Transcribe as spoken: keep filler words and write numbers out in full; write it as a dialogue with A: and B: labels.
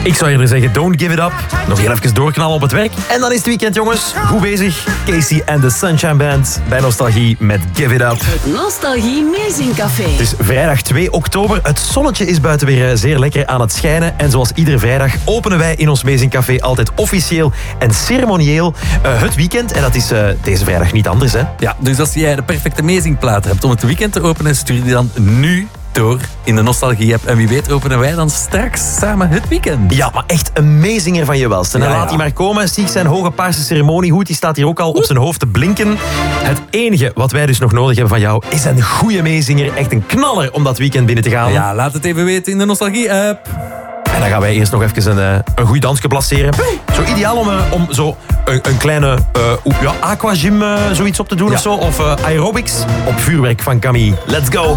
A: Ik zou eerder zeggen, don't give it up. Nog heel even doorknallen op het werk. En dan is het weekend, jongens. Goed bezig. Casey en de Sunshine Band bij Nostalgie met Give It Up.
B: Het Nostalgie Meezingcafé.
A: Het is vrijdag twee oktober. Het zonnetje is buiten weer zeer lekker aan het schijnen. En zoals iedere vrijdag openen wij in ons Meezingcafé altijd officieel en ceremonieel uh, het weekend. En dat is uh, deze vrijdag niet anders, hè?
C: Ja, dus als jij de perfecte Meezingplaat hebt om het weekend te openen, stuur die dan nu door in de Nostalgie-app. En wie weet openen wij dan straks samen het weekend.
A: Ja, maar echt een meezinger van je welste. En
C: Ja,
A: laat
C: ja.
A: die maar komen. Zie zijn hoge paarse ceremoniehoed. Die staat hier ook al op zijn hoofd te blinken. Het enige wat wij dus nog nodig hebben van jou is een goede meezinger. Echt een knaller om dat weekend binnen te gaan.
C: Ja, laat het even weten in de Nostalgie-app.
A: En dan gaan wij eerst nog even een, uh, een goed dansje placeren. Zo ideaal om, uh, om zo een, een kleine uh, oep, ja, aquagym uh, zoiets op te doen
C: Ja.
A: of zo. Of uh, aerobics op vuurwerk van Camille. Let's go!